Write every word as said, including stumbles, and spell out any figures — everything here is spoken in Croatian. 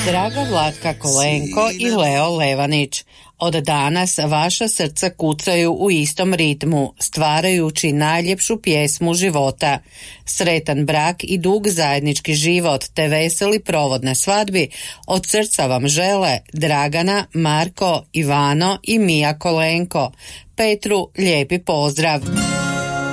Draga Vlatka Kolenko i Leo Levanić, od danas vaša srca kucaju u istom ritmu, stvarajući najljepšu pjesmu života. Sretan brak i dug zajednički život te veseli provod na svadbi od srca vam žele Dragana, Marko, Ivano i Mija Kolenko. Petru lijepi pozdrav.